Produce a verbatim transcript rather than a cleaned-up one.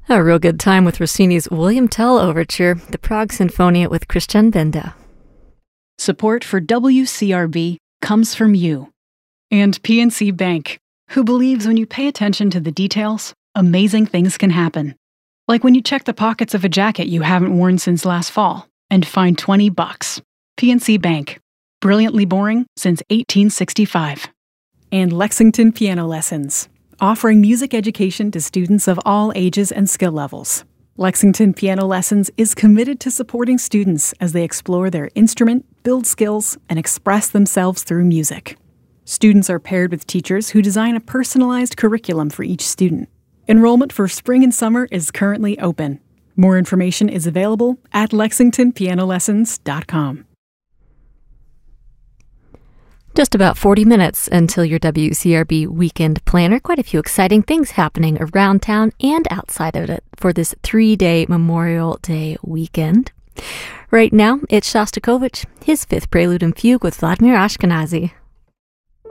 A real good time with Rossini's William Tell Overture, the Prague Sinfonia with Christian Benda. Support for W C R B comes from you. And P N C Bank, who believes when you pay attention to the details, amazing things can happen. Like when you check the pockets of a jacket you haven't worn since last fall and find twenty bucks. P N C Bank. Brilliantly boring since eighteen sixty-five. And Lexington Piano Lessons, offering music education to students of all ages and skill levels. Lexington Piano Lessons is committed to supporting students as they explore their instrument, build skills, and express themselves through music. Students are paired with teachers who design a personalized curriculum for each student. Enrollment for spring and summer is currently open. More information is available at lexington piano lessons dot com. Just about forty minutes until your W C R B weekend planner. Quite a few exciting things happening around town and outside of it for this three-day Memorial Day weekend. Right now, it's Shostakovich, his fifth prelude and fugue with Vladimir Ashkenazy.